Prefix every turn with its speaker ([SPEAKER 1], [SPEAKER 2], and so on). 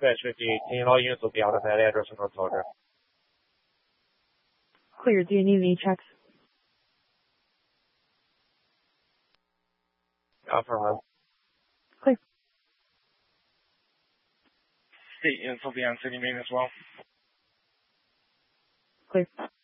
[SPEAKER 1] 50. Can you log units will be out at that address in North Telegraph?
[SPEAKER 2] Clear. Do you need any checks?
[SPEAKER 1] Affirmative.
[SPEAKER 2] Clear.
[SPEAKER 1] State units will be on city main as well.
[SPEAKER 2] Clear.